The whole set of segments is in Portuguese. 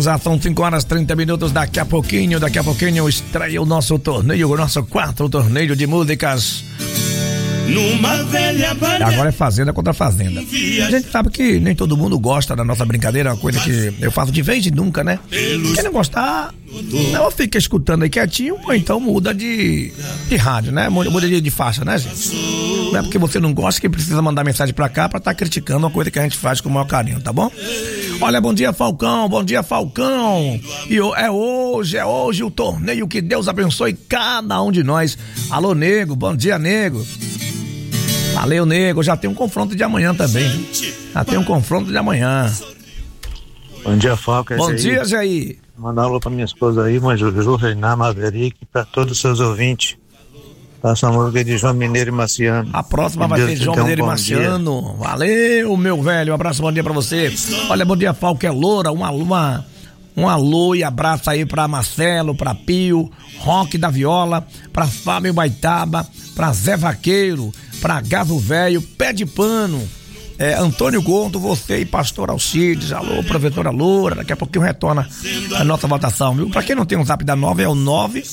Já são 5h30. Daqui a pouquinho estreia o nosso torneio, o nosso quarto torneio de músicas. Numa velha banda. Agora é Fazenda contra Fazenda. A gente sabe que nem todo mundo gosta da nossa brincadeira, é uma coisa que eu faço de vez em nunca, né? Quem não gostar, não fica escutando aí quietinho, ou então muda de rádio, né? Muda de faixa, né, gente? Não é porque você não gosta que precisa mandar mensagem pra cá pra estar criticando uma coisa que a gente faz com o maior carinho, tá bom? Olha, bom dia, Falcão. E é hoje o torneio. Que Deus abençoe cada um de nós. Alô, nego, bom dia, nego. Valeu, nego. Já tem um confronto de amanhã também. Bom dia, Falcão. Bom dia, Jair. Mandar um alô pra minha esposa aí, mas Juju, Reinar, Maverick, pra todos os seus ouvintes. Passa a música de João Mineiro e Marciano. A próxima vai ser João Mineiro e Marciano. Valeu, meu velho. Um abraço, bom dia pra você. Olha, bom dia, Falcão, é loura. Um alô e abraço aí pra Marcelo, pra Pio, Roque da Viola, pra Fábio Baitaba, pra Zé Vaqueiro, pra Gavo Velho, Pé de Pano, Antônio Gordo, você e Pastor Alcides. Alô, professora Loura. Daqui a pouquinho retorna a nossa votação, viu? Pra quem não tem um zap da 9, é o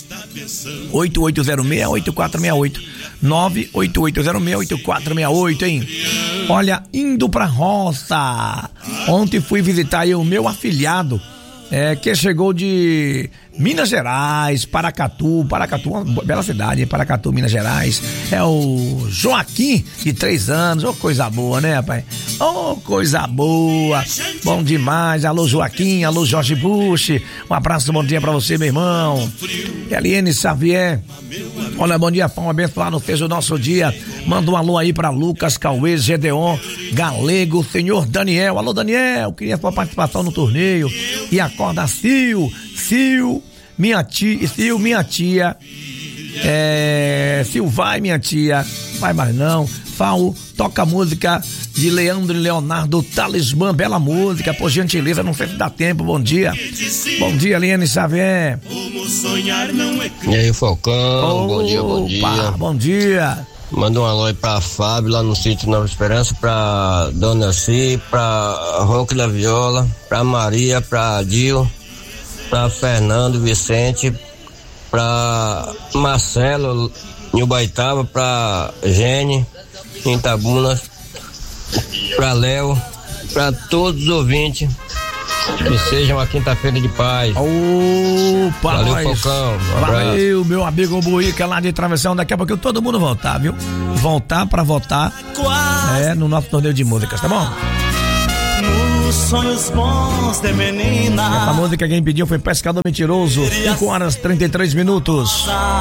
98806-8468. 98806-8468, hein? Olha, indo pra roça. Ontem fui visitar aí o meu afilhado, que chegou de Minas Gerais, Paracatu, uma bela cidade, Paracatu, Minas Gerais. É o Joaquim, de 3 anos. Ô, coisa boa, né, rapaz? Ô, coisa boa. Bom demais. Alô, Joaquim. Alô, Jorge Bush. Um abraço, bom dia pra você, meu irmão. Eliane Xavier. Olha, bom dia, Fão. Abençoado seja o nosso dia. Manda um alô aí pra Lucas, Cauê, Gedeon, Galego, senhor Daniel. Alô, Daniel. Queria sua participação no torneio. E acorda, Sil, minha tia, Sil vai, minha tia, vai mais não. Fal, toca a música de Leandro e Leonardo, Talismã, bela música, por gentileza, não sei se dá tempo. Bom dia, Eliane Xavier. E aí, Falcão, bom dia. Bom dia. Manda um alô aí pra Fábio, lá no sítio Nova Esperança, pra Dona Ci, pra Roque da Viola, pra Maria, pra Dil, pra Fernando Vicente, pra Marcelo em Ubaitaba, pra Gene em Itabunas, pra Léo, pra todos os ouvintes, que seja uma quinta-feira de paz. Opa, valeu, Falcão, um abraço. Valeu, meu amigo Buica, lá de Travessão. Daqui a pouco todo mundo voltar, viu? Voltar pra votar no nosso torneio de músicas, tá bom? Sonhos bons de menina. Essa música quem pediu foi Pescador Mentiroso. 5h33.